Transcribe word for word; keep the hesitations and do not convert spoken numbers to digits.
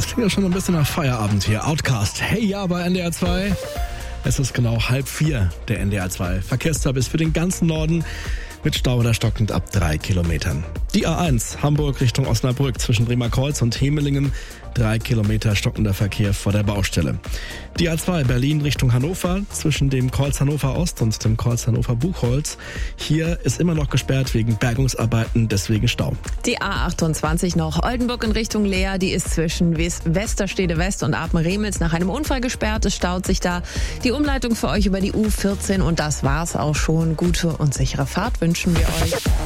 es klingt ja schon ein bisschen nach Feierabend hier. Outcast. Hey, ja, bei N D R zwei. Es ist genau halb vier, der N D R zwei. Verkehrstag ist für den ganzen Norden mit Stau oder stockend ab drei Kilometern. Die A eins, Hamburg Richtung Osnabrück zwischen Bremerkreuz und Hemelingen. Drei Kilometer stockender Verkehr vor der Baustelle. Die A zwei, Berlin Richtung Hannover zwischen dem Kreuz Hannover Ost und dem Kreuz Hannover Buchholz. Hier ist immer noch gesperrt wegen Bergungsarbeiten, deswegen Stau. Die A achtundzwanzig noch Oldenburg in Richtung Leer, die ist zwischen Westerstede West und Apen-Remels nach einem Unfall gesperrt. Es staut sich da. Die Umleitung für euch über die U vierzehn und das war's auch schon. Gute und sichere Fahrt wünschen wir euch.